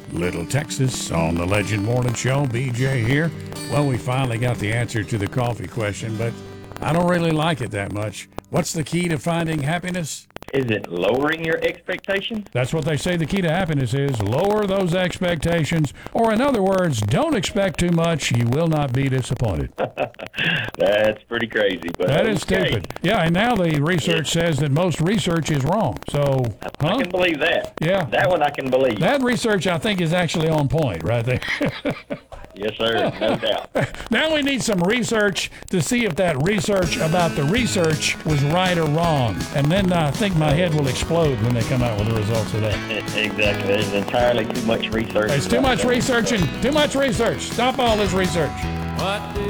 Little Texas on the Legend Morning Show. BJ here. Well, we finally got the answer to the coffee question, but I don't really like it that much. What's the key to finding happiness? Is it lowering your expectations? That's what they say the key to happiness is. Lower those expectations, or in other words, don't expect too much. You will not be disappointed. That's pretty crazy. But That is okay. stupid. Yeah, and now the research says that most research is wrong. So, I can believe that. Yeah. That one I can believe. That research, I think, is actually on point right there. Yes, sir. No doubt. Now we need some research to see if that research about the research was right or wrong. And then I think my head will explode when they come out with the results of that. Exactly. There's entirely too much research. It's too much research and too much research. Stop all this research.